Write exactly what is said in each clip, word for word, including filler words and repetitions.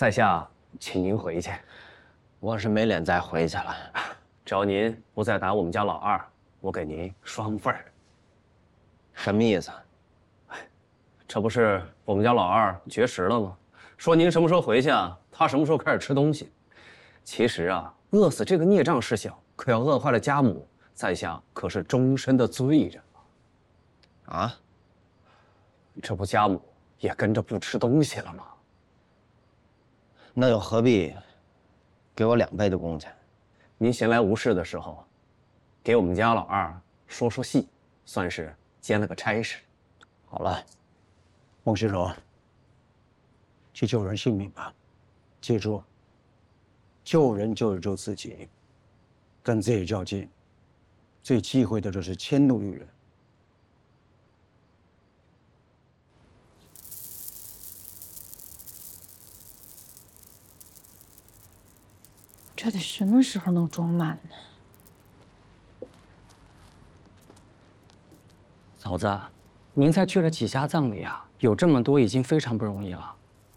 在下请您回去。 我是没脸再回去了。 只要您不再打我们家老二，我给您双份儿。 什么意思？ 这不是我们家老二绝食了吗？说您什么时候回去啊？他什么时候开始吃东西？其实啊，饿死这个孽障事小，可要饿坏了家母，在下可是终身的罪人啊！啊？ 这不家母也跟着不吃东西了吗？ 那又何必给我两倍的工钱？ 您闲来无事的时候，给我们家老二说说戏，算是兼了个差事。 好了， 孟石头，去救人性命吧，记住，救人就是救自己，跟自己较劲，最忌讳的就是迁怒于人。 这得什么时候能装满呢？ 嫂子，您才去了几家葬礼啊？有这么多已经非常不容易了。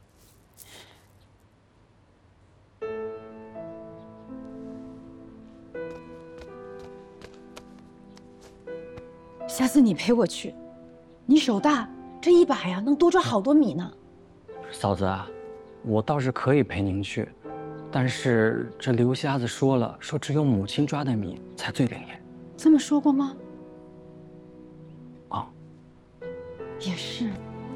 下次你陪我去，你手大，这一把呀能多抓好多米呢。 嫂子啊，我倒是可以陪您去。但是这刘瞎子说了，说只有母亲抓的米才最灵验。 这么说过吗？ 啊， 也是，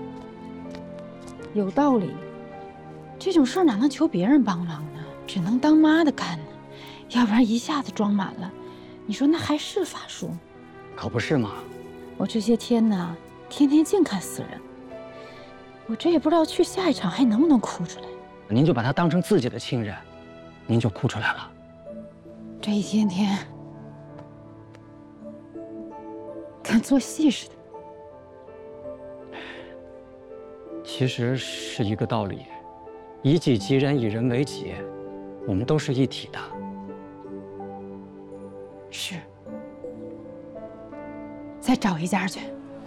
有道理。这种事儿哪能求别人帮忙呢？只能当妈的干呢。要不然一下子装满了，你说那还是法术？ 可不是嘛。 我这些天呢，天天净看死人。我这也不知道去下一场还能不能哭出来。 您就把他当成自己的亲人，您就哭出来了。 这一天天跟做戏似的。 其实是一个道理，以己及人，以人为己，我们都是一体的。 是。再找一家去。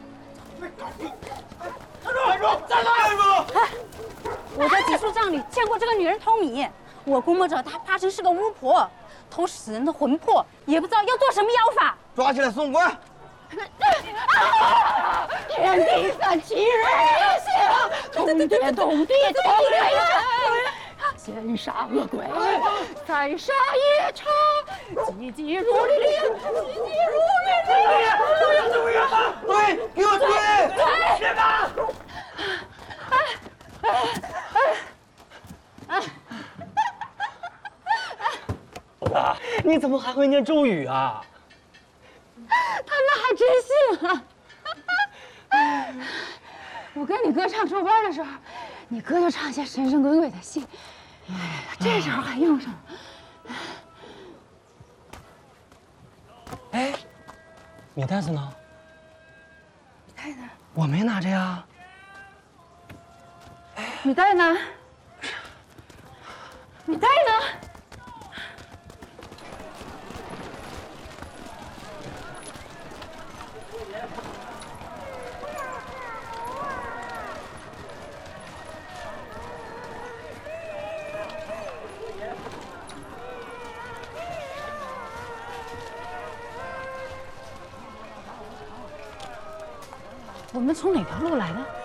站住！站住！站住！ 哎，我在吉树葬里见过这个女人偷米，我估摸着她八成是个巫婆，偷死人的魂魄，也不知道要做什么妖法。 抓起来送官！ 啊！天地三七日行，通天通地通人，先杀恶鬼，再杀夜叉，急急如律令，急急如律令。 注意注意啊！ 追！给我追！ 别打！ 哎哎哎哎！你怎么还会念咒语啊？ 他们还真信了。我跟你哥唱出班的时候，你哥就唱些神神鬼鬼的戏，这时候还用上了。 哎，米袋子呢？ 米袋子我没拿着呀。 米袋呢？米袋呢？我们从哪条路来的？